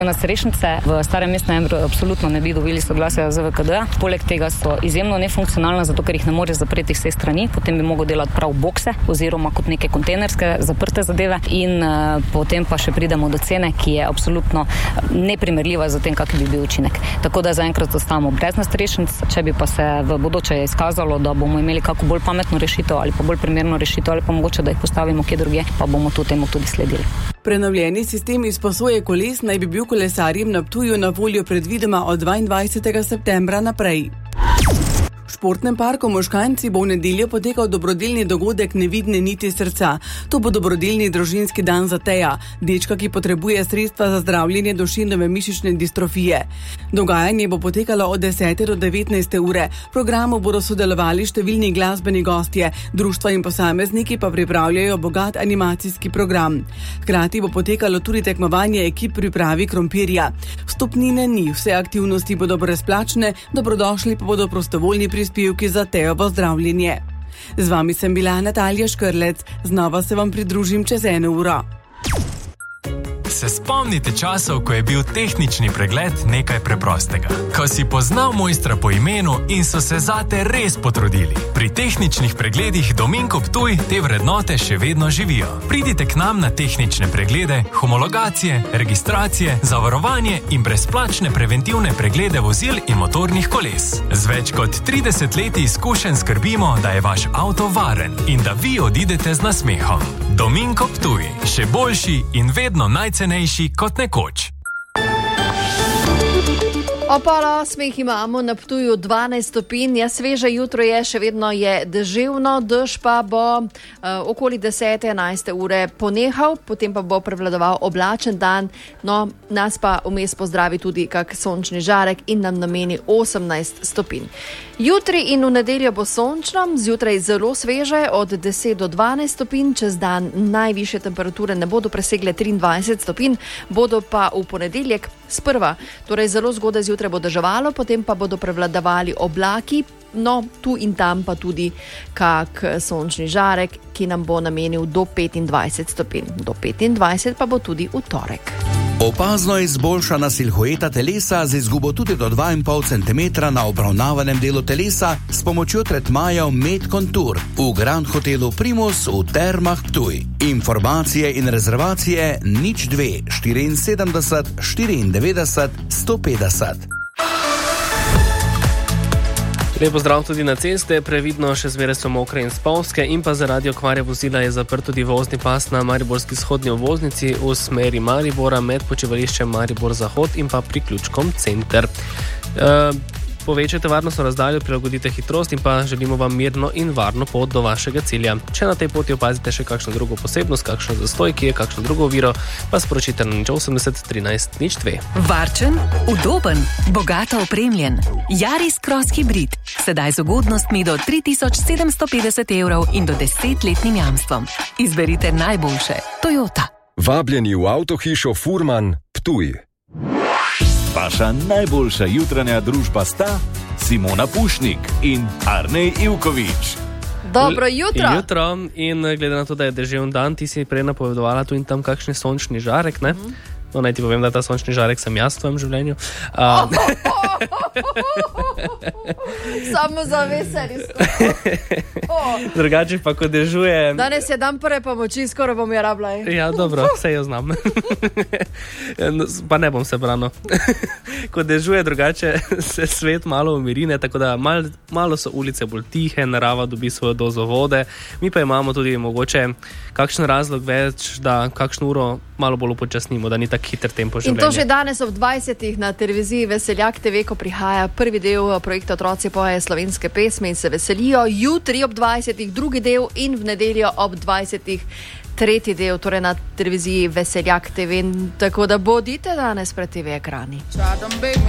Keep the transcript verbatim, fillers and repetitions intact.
Na Cerešnice v starem mestnem jedru absolutno ne bi dobili soglasja Z V K D. Poleg tega so izjemno nefunkcionalna, zato ker jih ne more zapreti vseh strani, potem bi mogel delati prav bokse oziroma kot neke kontejnerske zaprte zadeve in uh, potem pa še pridemo do cene, ki je absolutno neprimerljiva z tem, kak bi bil učinek. Tako da zaenkrat ostajamo brez na Cerešnic, če bi pa se v bodoče izkazalo, da bomo imeli kako bolj pametno rešitev ali pa bolj primerno rešitev ali pa mogoče, da jih postavimo kje drugje, pa bomo tu temu tudi sledili. Prenovljeni sistem izposoje koles naj bi bil kolesarjem na Ptuju na voljo predvidoma od dvaindvajsetega septembra naprej. V športnem parku Moškanci bo v nedeljo potekal dobrodelni dogodek Nevidne niti srca. To bo dobrodelni družinski dan za Teja, dečka, ki potrebuje sredstva za zdravljenje duševne mišične distrofije. Dogajanje bo potekalo od desete do devetnajste ure. V programu bodo sodelovali številni glasbeni gostje, društva in posamezniki pa pripravljajo bogat animacijski program. Hkrati bo potekalo tudi tekmovanje ekip pripravi krompirja. Vstopnine ni, vse aktivnosti bodo brezplačne, dobrodošli pa bodo prostovoljni prispevki za Tejovo zdravljenje. Z vami sem bila Natalija Škrlec, znova se vam pridružim čez eno uro. Se spomnite časov, ko je bil tehnični pregled nekaj preprostega? Ko si poznal mojstra po imenu in so se zate res potrudili. Pri tehničnih pregledih Dominko Ptuj te vrednote še vedno živijo. Pridite k nam na tehnične preglede, homologacije, registracije, zavarovanje in brezplačne preventivne preglede vozil in motornih koles. Z več kot trideset leti izkušenj skrbimo, da je vaš avto varen in da vi odidete z nasmehom. Dominko Ptuj, še boljši in vedno najcenejši kot nekoč. Ob pol osmih imamo na Ptuju dvanajst stopinj, ja, sveže jutro je, še vedno je deževno, dež pa bo uh, okoli desete, enajste ure ponehal, potem pa bo prevladoval oblačen dan, no, nas pa vmes pozdravi tudi kak sončni žarek in nam nameni osemnajst stopinj. Jutri in v nedeljo bo sončno, zjutraj zelo sveže, od deset do dvanajst stopinj, čez dan najvišje temperature ne bodo presegle triindvajset stopinj, bodo pa v ponedeljek sprva, torej zelo zgodaj zjutraj bo deževalo, potem pa bodo prevladavali oblaki, no, tu in tam pa tudi kak sončni žarek, ki nam bo namenil do petindvajset stopinj. Do petindvajset pa bo tudi v torek. Opazno izboljšana silhueta telesa z izgubo tudi do dva in pol centimetra na obravnavanem delu telesa s pomočjo tretmajev Med Contour v Grand Hotelu Primus v Termah Ptuj. Informacije in rezervacije nič dve štiriinsedemdeset štiriindevetdeset sto petdeset. Lepo zdrav tudi na ceste, previdno še zmeraj so mokre in spolzke in pa zaradi okvare vozila je zaprt tudi vozni pas na mariborski vzhodni obvoznici v smeri Maribora med počivališčem Maribor Zahod in pa priključkom Center. E, povečajte varnostno razdaljo, prilagodite hitrost in pa želimo vam mirno in varno pot do vašega cilja. Če na tej poti opazite še kakšno drugo posebnost, kakšno zastoj, ki je kakšno drugo oviro, pa sporočite na nič osemdeset trinajst nič dve. Varčen, udoben, bogato opremljen. Yaris Cross Hybrid. Sedaj z ugodnostmi do tri tisoč sedemsto petdeset evrov in do desetletnim jamstvom. Izberite najboljše. Toyota. Vabljeni v avtohišo Furman Ptuj. Vaša najboljša jutranja družba sta Simona Pušnik in Arnej Ivković. Dobro jutro. Jutro in glede na to, da je deževen dan, ti si prej napovedovala tu in tam kakšni sončni žarek, ne? Mm. No, naj ti povem, da ta sončni žarek sem jaz v tvojem življenju. Uh, Samo za veselje. Oh. Drugače pa, ko dežuje... Danes je dan prve pomoči, skoraj bom je rabila. Ja, dobro, vse jo znam. Pa ne bom se brano. Ko dežuje, drugače se svet malo umirine, tako da mal, malo so ulice bolj tihe, narava dobi svojo dozo vode. Mi pa imamo tudi mogoče kakšen razlog več, da kakšno uro malo bolj upočasnimo, da ni tak hiter tempo življenja. In to že danes ob dvajsetih na televiziji Veseljak T V, ko prihaja prvi del projekta Otroci pojejo slovenske pesmi in se veselijo. Jutri ob dvajsetih drugi del in v nedeljo ob dvajsetih tretji del, torej na televiziji Veseljak T V. Tako da bodite danes pred T V ekrani.